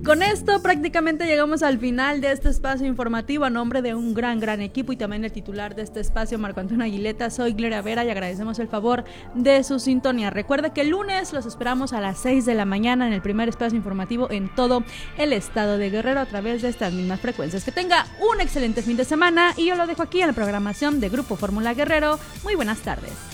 Con esto prácticamente llegamos al final de este espacio informativo a nombre de un gran equipo y también el titular de este espacio, Marco Antonio Aguileta. Soy Gloria Vera y agradecemos el favor de su sintonía. Recuerde que el lunes los esperamos a las 6 de la mañana en el primer espacio informativo en todo el estado de Guerrero a través de estas mismas frecuencias. Que tenga un excelente fin de semana y yo lo dejo aquí en la programación de Grupo Fórmula Guerrero. Muy buenas tardes.